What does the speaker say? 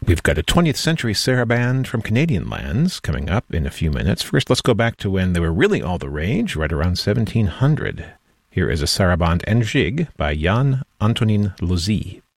We've got a 20th century saraband from Canadian lands coming up in a few minutes. First, let's go back to when they were really all the rage, right around 1700. Here is a saraband en jig by Jan Antonin Lozy.